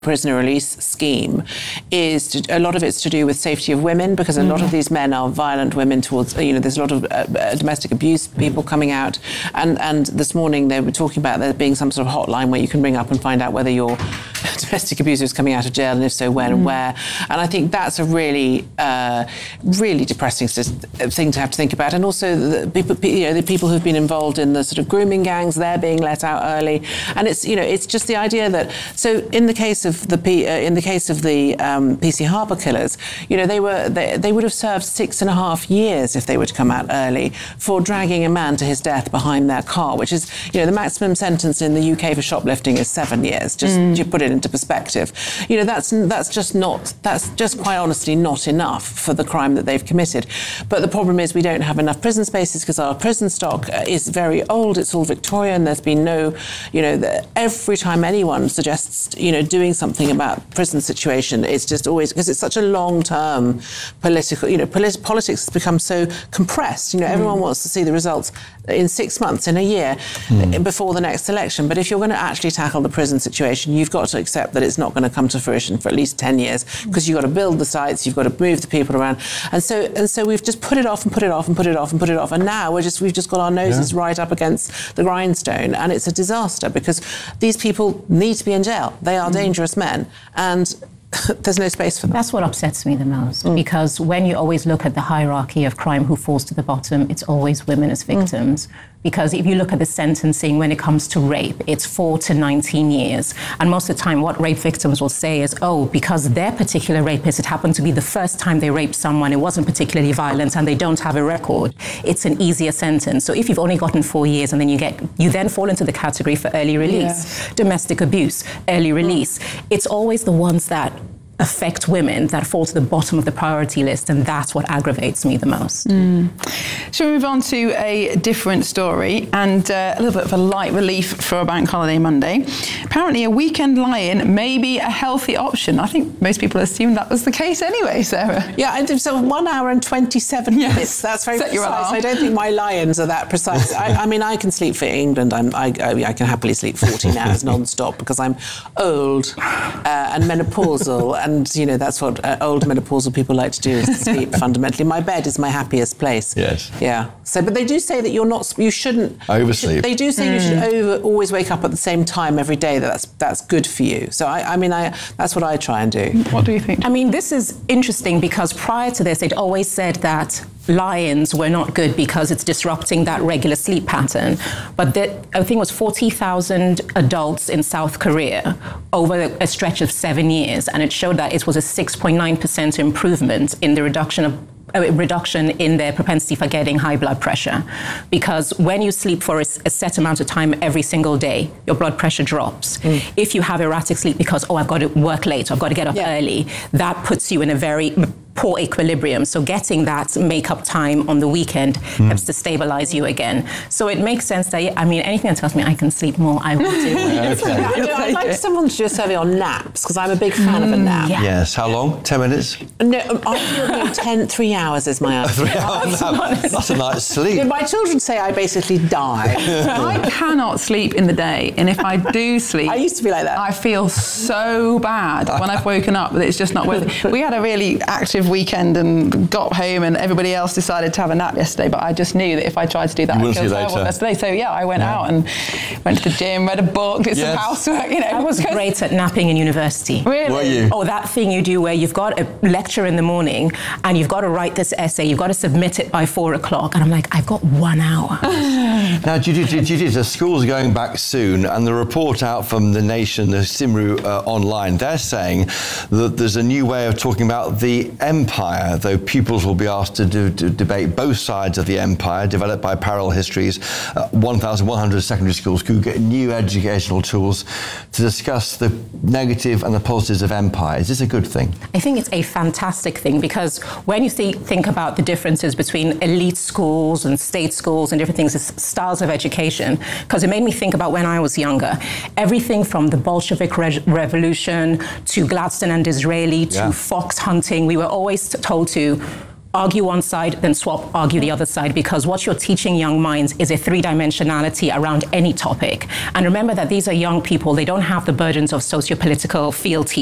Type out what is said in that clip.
prisoner release scheme is a lot of it's to do with safety of women, because a lot of these men are violent women towards, there's a lot of domestic abuse people coming out. And this morning they were talking about there being some sort of hotline where you can ring up and find out whether your domestic abuser is coming out of jail, and if so, when and where. And I think that's a really, really depressing thing to have to think about. And also the people who've been involved in the sort of grooming gangs, they're being let out early. And it's just the idea that, so in the case of the PC Harbour killers, they would have served 6.5 years if they were to come out early for dragging a man to his death behind their car, which is, the maximum sentence in the UK for shoplifting is 7 years. Just to put it into perspective, that's just quite honestly not enough for the crime that they've committed. But the problem is we don't have enough prison spaces because our prison stock is very old. It's all Victorian. There's been no, every time anyone suggests, doing something about prison situation, it's just always, because it's such a long-term political, politics has become so compressed. Everyone wants to see the results in 6 months, in a year, before the next election. But if you're going to actually tackle the prison situation, you've got to accept that it's not going to come to fruition for at least 10 years, because you've got to build the sites, you've got to move the people around. And so we've just put it off and put it off and put it off and put it off. And now we've just got our noses right up against the grindstone. And it's a disaster, because these people need to be in jail. They are dangerous men, and there's no space for them. That's what upsets me the most, because when you always look at the hierarchy of crime, who falls to the bottom, it's always women as victims. Because if you look at the sentencing when it comes to rape, it's 4 to 19 years. And most of the time what rape victims will say is, because their particular rapist, it happened to be the first time they raped someone, it wasn't particularly violent, and they don't have a record, it's an easier sentence. So if you've only gotten 4 years, and then you then fall into the category for early release, domestic abuse, early release, it's always the ones that affect women that fall to the bottom of the priority list, and that's what aggravates me the most. Shall we move on to a different story and a little bit of a light relief for a bank holiday Monday? Apparently a weekend lie-in may be a healthy option. I think most people assumed that was the case anyway, Sarah. Yeah, and so 1 hour and 27 minutes. That's very precise. I don't think my lie-ins are that precise. I mean, I can sleep for England. I can happily sleep 14 hours non-stop because I'm old and menopausal, and that's what old menopausal people like to do, is sleep. Fundamentally, my bed is my happiest place. Yes. Yeah. So, but they do say that you shouldn't oversleep. They do say you should always wake up at the same time every day. That's good for you. So I mean, that's what I try and do. What do you think? I mean, this is interesting because prior to this, they'd always said that lie-ins were not good because it's disrupting that regular sleep pattern. But I think it was 40,000 adults in South Korea over a stretch of 7 years, and it showed that it was a 6.9% improvement in the reduction in their propensity for getting high blood pressure. Because when you sleep for a set amount of time every single day, your blood pressure drops. If you have erratic sleep because, I've got to work late, or I've got to get up early, that puts you in a very poor equilibrium. So getting that make-up time on the weekend helps to stabilize you again. So it makes sense that, anything that tells me I can sleep more, I will do. I'd like someone to do a survey on naps, because I'm a big fan of a nap. Yeah. Yes. How long? 10 minutes? No, I feel 3 hours is my answer. 3 hours? That's a night's sleep. My children say I basically die. I cannot sleep in the day, and if I do sleep, I used to be like that. I feel so bad when I've woken up that it's just not worth it. We had a really active weekend and got home, and everybody else decided to have a nap yesterday, but I just knew that if I tried to do that, I'd feel terrible yesterday. So I went out and went to the gym, read a book, did some housework. I was great at napping in university. Really? Were you? Oh, that thing you do where you've got a lecture in the morning and you've got to write this essay, you've got to submit it by 4 o'clock, and I'm like, I've got 1 hour. Now, Judith, the schools are going back soon, and the report out from The Nation, the Simru online, they're saying that there's a new way of talking about the empire, though pupils will be asked to debate both sides of the empire, developed by Parallel Histories. 1,100 secondary schools could get new educational tools to discuss the negative and the positives of empire. Is this a good thing? I think it's a fantastic thing, because when you think about the differences between elite schools and state schools and different things, styles of education, because it made me think about when I was younger. Everything from the Bolshevik Revolution to Gladstone and Disraeli to fox hunting, we were always told to argue one side, then swap, argue the other side, because what you're teaching young minds is a three-dimensionality around any topic. And remember that these are young people. They don't have the burdens of socio-political fealty